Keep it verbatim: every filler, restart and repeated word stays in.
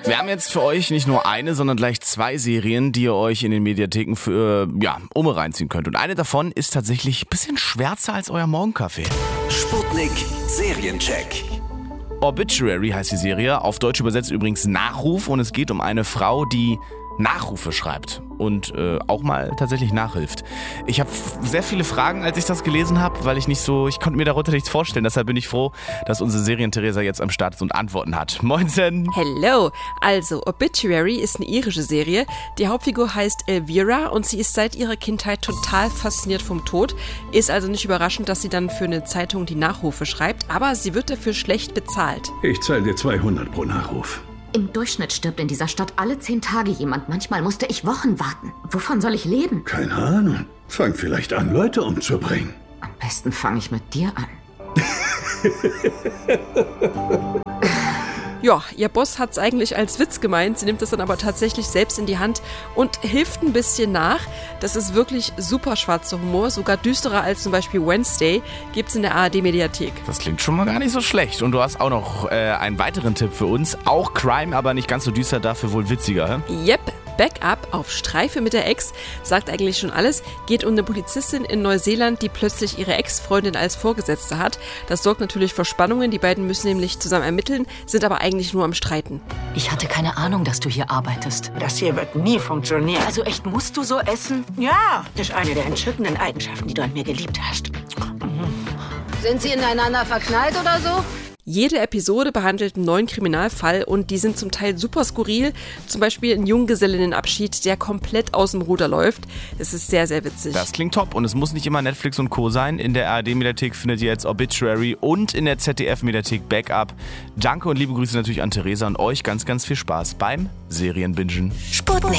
Wir haben jetzt für euch nicht nur eine, sondern gleich zwei Serien, die ihr euch in den Mediatheken für, ja, Umme reinziehen könnt. Und eine davon ist tatsächlich ein bisschen schwärzer als euer Morgenkaffee. Sputnik Seriencheck. Obituary heißt die Serie, auf Deutsch übersetzt übrigens Nachruf. Und es geht um eine Frau, die Nachrufe schreibt und äh, auch mal tatsächlich nachhilft. Ich habe sehr viele Fragen, als ich das gelesen habe, weil ich nicht so, ich konnte mir darunter nichts vorstellen. Deshalb bin ich froh, dass unsere Serien-Theresa jetzt am Start ist und Antworten hat. Moinsen! Hello! Also, Obituary ist eine irische Serie. Die Hauptfigur heißt Elvira und sie ist seit ihrer Kindheit total fasziniert vom Tod. Ist also nicht überraschend, dass sie dann für eine Zeitung die Nachrufe schreibt, aber sie wird dafür schlecht bezahlt. Ich zahle dir zweihundert pro Nachruf. Im Durchschnitt stirbt in dieser Stadt alle zehn Tage jemand. Manchmal musste ich Wochen warten. Wovon soll ich leben? Keine Ahnung. Fang vielleicht an, Leute umzubringen. Am besten fange ich mit dir an. Ja, ihr Boss hat's eigentlich als Witz gemeint, sie nimmt das dann aber tatsächlich selbst in die Hand und hilft ein bisschen nach. Das ist wirklich super schwarzer Humor, sogar düsterer als zum Beispiel Wednesday, gibt's in der A R D-Mediathek. Das klingt schon mal gar nicht so schlecht. Und du hast auch noch äh, einen weiteren Tipp für uns. Auch Crime, aber nicht ganz so düster, dafür wohl witziger. Hä? Yep. Backup auf Streife mit der Ex, sagt eigentlich schon alles, geht um eine Polizistin in Neuseeland, die plötzlich ihre Ex-Freundin als Vorgesetzte hat. Das sorgt natürlich für Spannungen, die beiden müssen nämlich zusammen ermitteln, sind aber eigentlich nur am Streiten. Ich hatte keine Ahnung, dass du hier arbeitest. Das hier wird nie funktionieren. Also echt, musst du so essen? Ja, das ist eine der entzückenden Eigenschaften, die du an mir geliebt hast. Sind sie ineinander verknallt oder so? Jede Episode behandelt einen neuen Kriminalfall und die sind zum Teil super skurril. Zum Beispiel ein Junggesellinnenabschied, der komplett aus dem Ruder läuft. Es ist sehr, sehr witzig. Das klingt top und es muss nicht immer Netflix und Co. sein. In der A R D-Mediathek findet ihr jetzt Obituary und in der Z D F-Mediathek Backup. Danke und liebe Grüße natürlich an Theresa und euch. Ganz, ganz viel Spaß beim Serienbingen. Sputnik.